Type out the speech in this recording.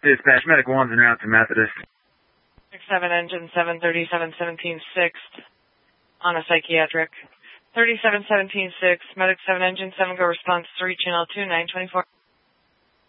Dispatch, Medic 1's en route to Methodist. 7 engine 7, 3717 6th on a psychiatric. 3717 6, Medic 7 engine 7, go response 3, channel 2, 924.